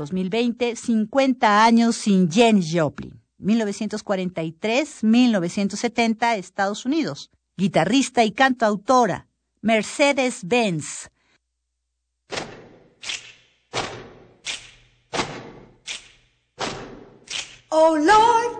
2020, 50 años sin Janis Joplin. 1943-1970, Estados Unidos. Guitarrista y cantautora, Mercedes-Benz. Oh Lord,